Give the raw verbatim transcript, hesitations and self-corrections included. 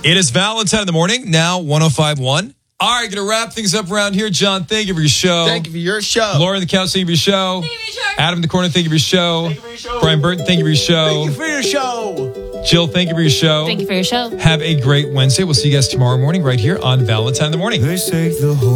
It is Valentine in the morning, now one oh five point one. All right, going to wrap things up around here. John, thank you for your show. Thank you for your show. Laura in the couch, thank you for your show. Thank you for your show. Adam in the corner, thank you for your show. Thank you for your show. Brian Burton, thank you for your show. Thank you for your show. Jill, thank you for your show. Thank you for your show. Have a great Wednesday. We'll see you guys tomorrow morning right here on Valentine in the morning. They say the whole